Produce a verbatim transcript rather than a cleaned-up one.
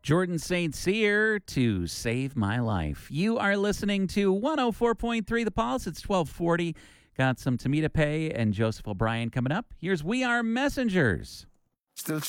Jordan Saint Cyr to Save My Life. You are listening to one oh four point three The Pulse. It's twelve forty. Got some Tamita Pay and Joseph O'Brien coming up. Here's We Are Messengers. Still